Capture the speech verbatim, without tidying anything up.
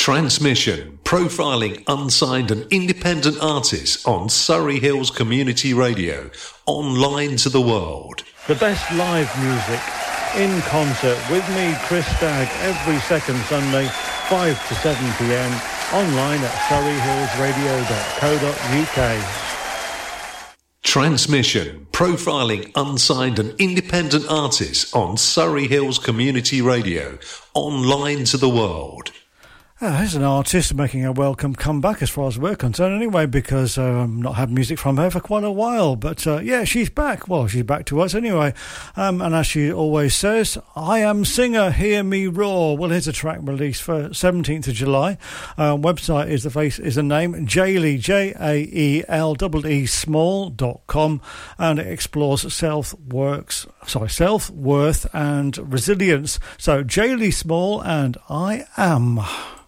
Transmission, profiling unsigned and independent artists on Surrey Hills Community Radio, online to the world. The best live music in concert with me, Chris Stagg, every second Sunday, five to seven p.m, online at surrey hills radio dot co dot uk. Transmission, profiling unsigned and independent artists on Surrey Hills Community Radio, online to the world. Uh, here's an artist making a welcome comeback as far as we're concerned anyway, because uh, I've not had music from her for quite a while. But uh, yeah, she's back. Well, she's back to us anyway. Um, and as she always says, I am singer, hear me roar. Well, here's a track released for seventeenth of July. Uh, website is the face is the name, Jaeli, J A E L E E small dot com, and it explores self-works, sorry, self-worth and resilience. So Jaeli Small and I Am.